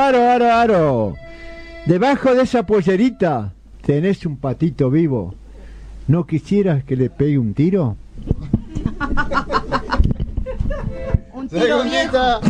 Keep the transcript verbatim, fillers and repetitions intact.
aro, aro, aro. Debajo de esa pollerita tenés un patito vivo. ¿No quisieras que le pegue un tiro? Un tiro viejo.